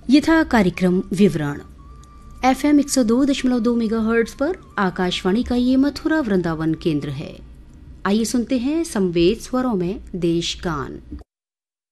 ये था कार्यक्रम विवरण। FM 102.2 मेगाहर्ट्ज पर आकाशवाणी का ये मथुरा वृंदावन केंद्र है। आइए सुनते हैं संवेद स्वरों में देश गान।